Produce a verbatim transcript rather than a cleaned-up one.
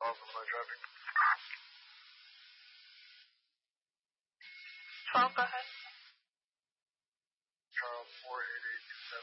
Off of my traffic. twelve, go ahead. Charles four eight eight two seven.